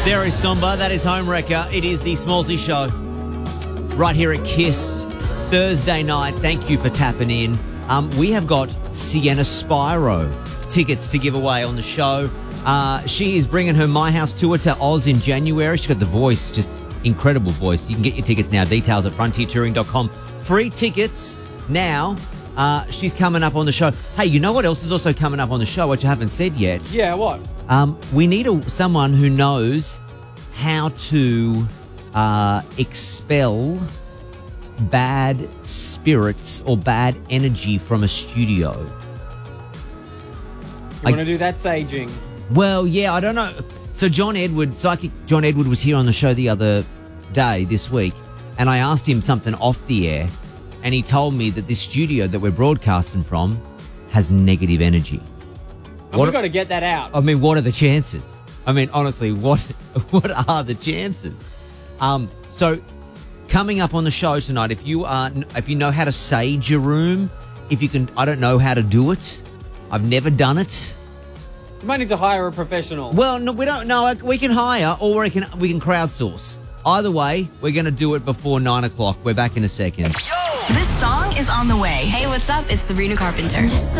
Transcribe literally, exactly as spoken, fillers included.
Very somber. That is Home Wrecker. It is the Smallsy Show right here at Kiss. Thursday night. Thank you for tapping in. Um, we have got Sienna Spiro tickets to give away on the show. Uh, she is bringing her My House tour to Oz in January. She's got the voice, just incredible voice. You can get your tickets now. Details at frontier touring dot com. Free tickets now. Uh, she's coming up on the show. Hey, you know what else is also coming up on the show, which I haven't said yet? Yeah, what? Um, we need a, someone who knows how to uh, expel bad spirits or bad energy from a studio. You want to do that saging? Well, yeah, I don't know. So John Edward, psychic John Edward was here on the show the other day, this week, and I asked him something off the air, and he told me that this studio that we're broadcasting from has negative energy. And we've got to get that out. I mean, what are the chances? I mean, honestly, what what are the chances? Um, so coming up on the show tonight, if you are, if you know how to sage your room, if you can, I don't know how to do it. I've never done it. You might need to hire a professional. Well, no, we don't know. We can hire or we can we can crowdsource. Either way, we're going to do it before nine o'clock. We're back in a second. This song is on the way. Hey, what's up? It's Sabrina Carpenter.